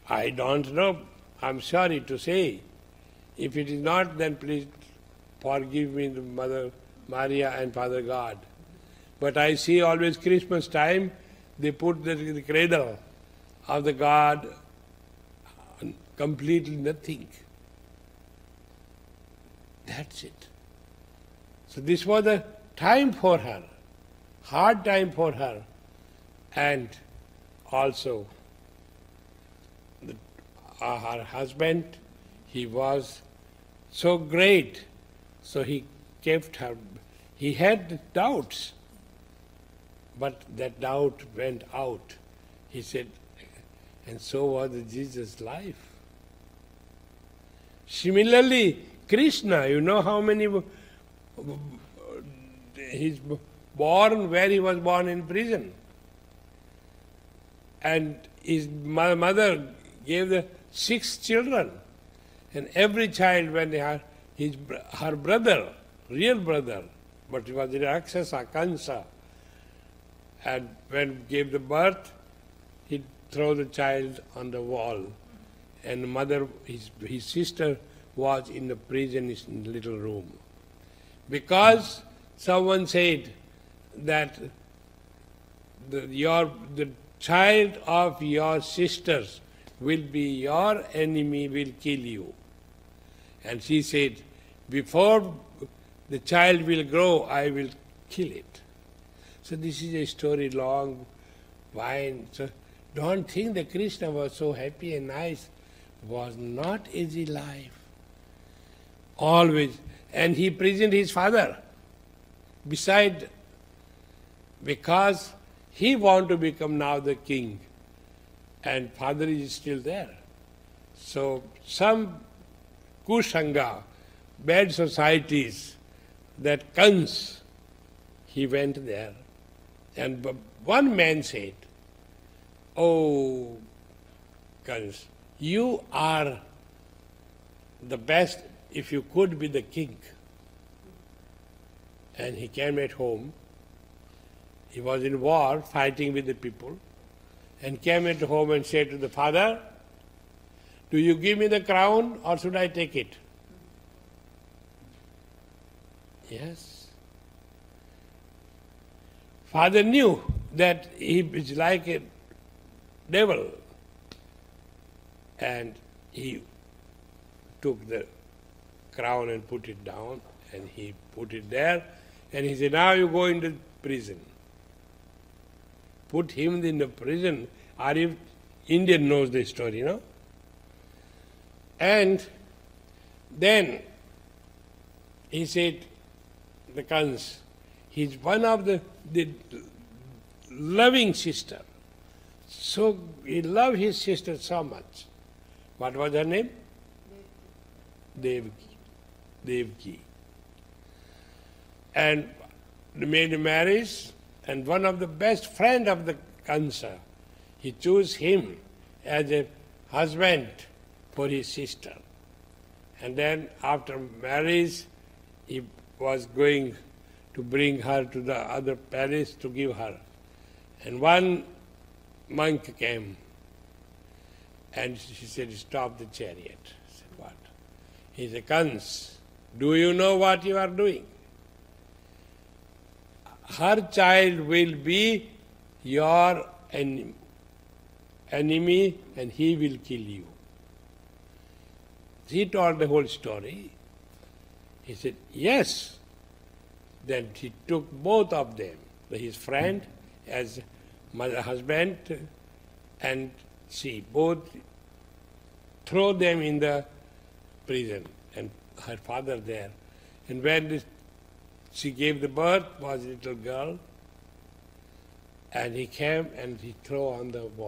I don't know. I'm sorry to say. If it is not, then please forgive me, the Mother Maria and Father God. But I see always Christmas time, they put the cradle of the God, completely nothing. That's it. So this was a time for her, hard time for her, and also her husband, he was so great, so he kept her. He had doubts, but that doubt went out. He said, and so was Jesus' life. Similarly, Krishna, you know how many, he's born where he was born in prison. And his mother gave the 6 children. And every child, when her brother, real brother, but he was Rakshasa, Kansa, and when gave the birth, he threw the child on the wall. And mother, his sister, was in the prison in the little room. Because someone said that the child of your sisters will be your enemy, will kill you. And she said, before the child will grow, I will kill it. So this is a story long, wine. So don't think that Krishna was so happy and nice. Was not easy life. Always. And he prisoned his father. Beside, because he wanted to become now the king. And father is still there. So some Kusanga, bad societies, that Kans, he went there. And one man said, "Oh, Kans, you are the best if you could be the king." And he came at home. He was in war, fighting with the people, and came at home and said to the father, "Do you give me the crown or should I take it?" Yes. Father knew that he is like a devil. And he took the crown and put it down, and he put it there, and he said, "Now you go into prison." Put him in the prison. Indian knows the story, you know? And then he said, the Kans, he's one of the loving sister. So he loved his sister so much. What was her name? Devaki. And they made a marriage, and one of the best friend of the Kansa, he chose him as a husband for his sister. And then after marriage, he was going to bring her to the other palace to give her. And one monk came, and she said, "Stop the chariot." I said, "What?" He said, "Kans, do you know what you are doing? Her child will be your enemy, and he will kill you." He told the whole story. He said, "Yes." Then he took both of them, his friend as husband, and she both throw them in the prison, and her father there. And when she gave the birth, was a little girl, and he came and he threw on the wall.